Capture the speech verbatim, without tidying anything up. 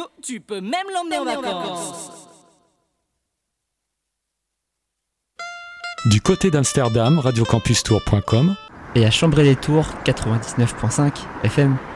tu peux même l'emmener en vacances. Du côté d'Amsterdam, radiocampus tour point com et à Chambray-les-Tours, quatre-vingt-dix-neuf virgule cinq F M.